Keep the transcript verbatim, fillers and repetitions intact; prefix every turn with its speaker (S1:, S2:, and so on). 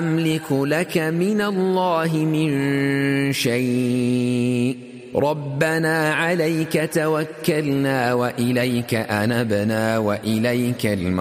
S1: أملك لك من الله من شيء ربنا عليك توكلنا وإليك أنبنا وإليك المصير